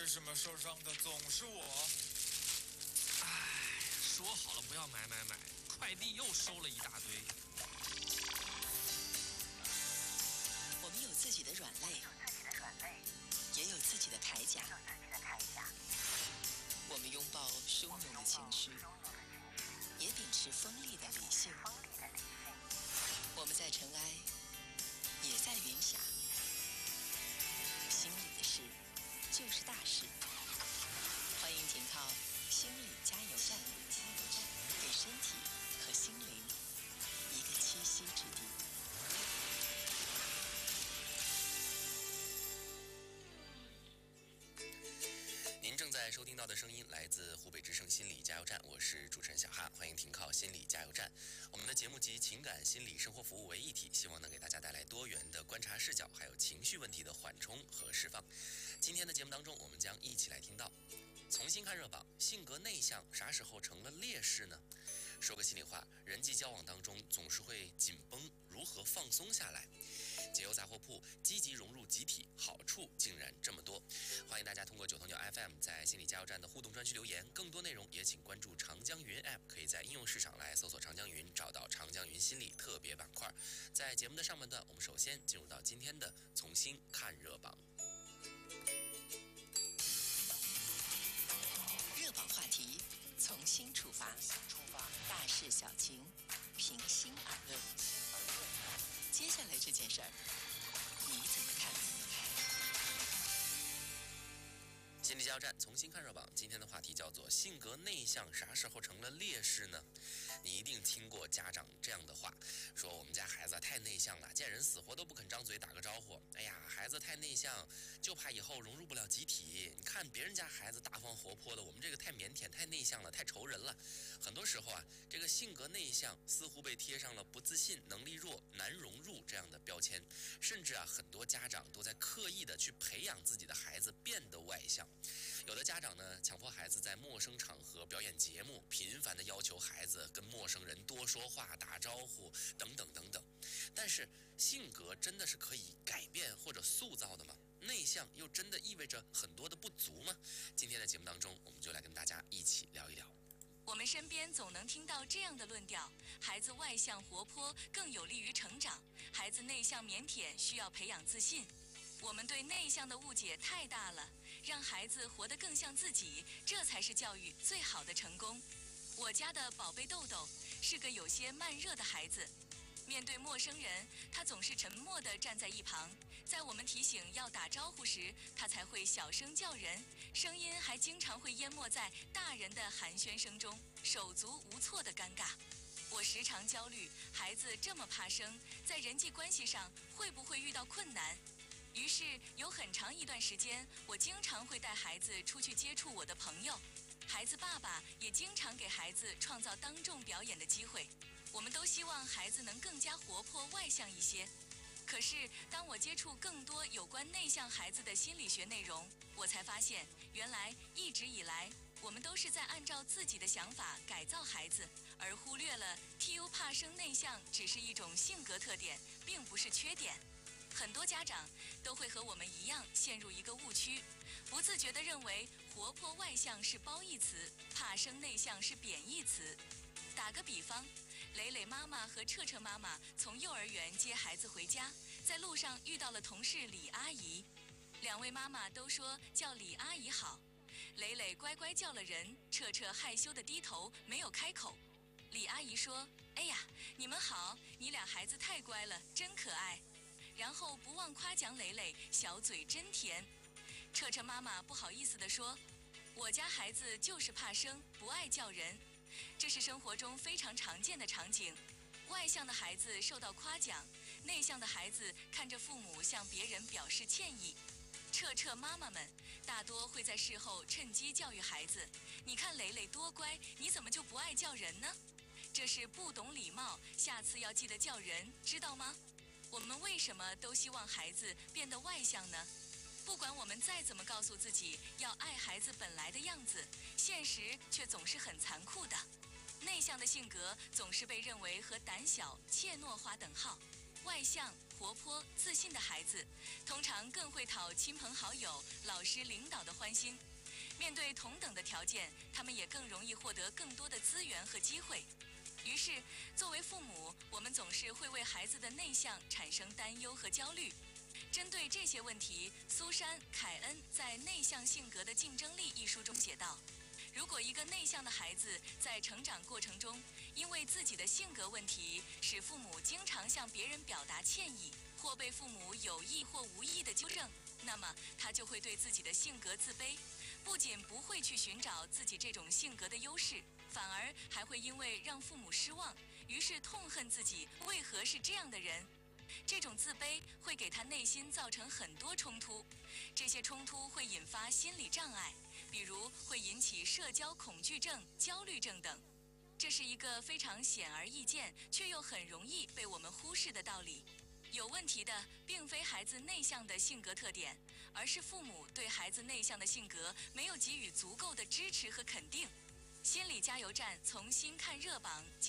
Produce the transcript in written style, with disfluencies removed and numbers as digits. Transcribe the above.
什么受伤的总是我？ 唉，说好了不要买，快递又收了一大堆。 我们有自己的软肋，也有自己的铠甲。我们拥抱汹涌的情绪，也秉持锋利的理性。我们在尘埃，也在云霞。心里的事就是大事。欢迎停靠心理加油站，给身体和心灵一个栖息之地。 您正在收听到的声音来自湖北之声心理加油站，我是主持人小哈，欢迎停靠心理加油站。我们的节目集情感、心理、生活服务为一体，希望能给大家带来多元的观察视角，还有情绪问题的缓冲和释放。今天的节目当中，我们将一起来听到重新看热榜，性格内向啥时候成了劣势呢？说个心里话，人际交往当中总是会紧绷，如何放松下来？解忧杂货铺，积极融入集体，好处竟然这么多。欢迎大家通过九头鸟 FM 在心理加油站的互动专区留言，更多内容也请关注长江云 App， 可以在应用市场来搜索长江云，找到长江云心理特别板块。在节目的上半段，我们首先进入到今天的重新看热榜。 热榜话题从新出发，大事小情平心而论。接下来这件事儿，你怎么看？ 心理加油站重新看热榜，今天的话题叫做性格内向啥时候成了劣势呢？你一定听过家长这样的话，说我们家孩子太内向了，见人死活都不肯张嘴打个招呼。哎呀，孩子太内向，就怕以后融入不了集体。你看别人家孩子大方活泼的，我们这个太腼腆、太内向了，太愁人了。很多时候啊，这个性格内向似乎被贴上了不自信、能力弱、难融入这样的标签，甚至啊，很多家长都在刻意的去培养自己的孩子变得外向。有的家长呢，强迫孩子在陌生场合表演节目，频繁的要求孩子跟陌生人多说话、打招呼等等等等。但是性格真的是可以改变或者塑造的吗？内向又真的意味着很多的不足吗？今天的节目当中，我们就来跟大家一起聊一聊。 我们身边总能听到这样的论调：孩子外向活泼更有利于成长，孩子内向腼腆需要培养自信。我们对内向的误解太大了，让孩子活得更像自己，这才是教育最好的成功。我家的宝贝豆豆是个有些慢热的孩子，面对陌生人，他总是沉默地站在一旁，在我们提醒要打招呼时，他才会小声叫人，声音还经常会淹没在大人的寒暄声中，手足无措的尴尬。我时常焦虑，孩子这么怕生，在人际关系上会不会遇到困难？于是有很长一段时间，我经常会带孩子出去接触我的朋友，孩子爸爸也经常给孩子创造当众表演的机会。我们都希望孩子能更加活泼外向一些。可是当我接触更多有关内向孩子的心理学内容，我才发现，原来一直以来我们都是在按照自己的想法改造孩子，而忽略了 TU 怕生内向只是一种性格特点，并不是缺点。很多家长都会和我们一样陷入一个误区，不自觉地认为活泼外向是褒义词，怕生内向是贬义词。打个比方，蕾蕾妈妈和彻彻妈妈从幼儿园接孩子回家，在路上遇到了同事李阿姨，两位妈妈都说叫李阿姨好。蕾蕾乖乖叫了人，彻彻害羞地低头没有开口。李阿姨说：“哎呀，你们好，你俩孩子太乖了，真可爱。”然后不忘夸奖蕾蕾小嘴真甜。彻彻妈妈不好意思地说：“我家孩子就是怕生，不爱叫人。”这是生活中非常常见的场景。外向的孩子受到夸奖，内向的孩子看着父母向别人表示歉意。彻彻妈妈们大多会在事后趁机教育孩子：“你看蕾蕾多乖，你怎么就不爱叫人呢？这是不懂礼貌，下次要记得叫人，知道吗？”我们为什么都希望孩子变得外向呢？不管我们再怎么告诉自己要爱孩子本来的样子，现实却总是很残酷的。内向的性格总是被认为和胆小、怯懦划等号，外向、 活泼、自信的孩子，通常更会讨亲朋好友、老师、领导的欢心。面对同等的条件，他们也更容易获得更多的资源和机会。于是，作为父母，我们总是会为孩子的内向产生担忧和焦虑。针对这些问题，苏珊·凯恩在《内向性格的竞争力》一书中写道：如果一个内向的孩子在成长过程中，因为自己的性格问题，使父母经常向别人表达歉意，或被父母有意或无意的纠正，那么他就会对自己的性格自卑，不仅不会去寻找自己这种性格的优势，反而还会因为让父母失望，于是痛恨自己为何是这样的人。这种自卑会给他内心造成很多冲突，这些冲突会引发心理障碍，比如会引起社交恐惧症、焦虑症等。这是一个非常显而易见，却又很容易被我们忽视的道理。有问题的并非孩子内向的性格特点，而是父母对孩子内向的性格没有给予足够的支持和肯定。心理加油站从新看热榜